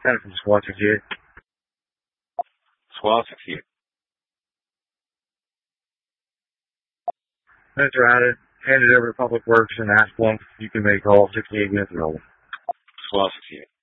Lieutenant from Squad 68. Squad 68. Minutes are added. Hand it over to Public Works and ask them if you can make all 68 minutes available. Squad 68.